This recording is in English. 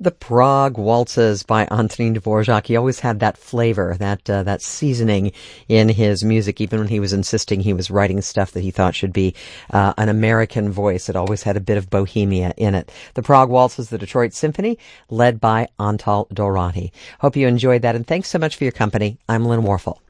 The Prague Waltzes by Antonin Dvorak. He always had that flavor, that seasoning in his music, even when he was insisting he was writing stuff that he thought should be an American voice. It always had a bit of bohemia in it. The Prague Waltzes, the Detroit Symphony, led by Antal Dorati. Hope you enjoyed that, and thanks so much for your company. I'm Lynn Warfel.